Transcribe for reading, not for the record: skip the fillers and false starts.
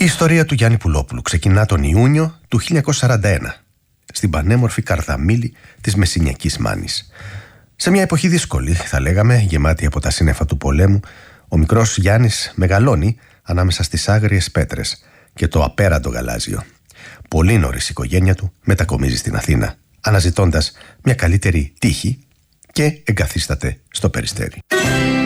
ιστορία του Γιάννη Πουλόπουλου ξεκινά τον Ιούνιο του 1941 στην πανέμορφη Καρδαμίλη της Μεσσηνιακής Μάνης. Σε μια εποχή δύσκολη, θα λέγαμε, γεμάτη από τα σύννεφα του πολέμου, ο μικρός Γιάννης μεγαλώνει ανάμεσα στις άγριες πέτρες και το απέραντο γαλάζιο. Πολύ νωρίς η οικογένεια του μετακομίζει στην Αθήνα, αναζητώντας μια καλύτερη τύχη, και εγκαθίσταται στο Περιστέρι.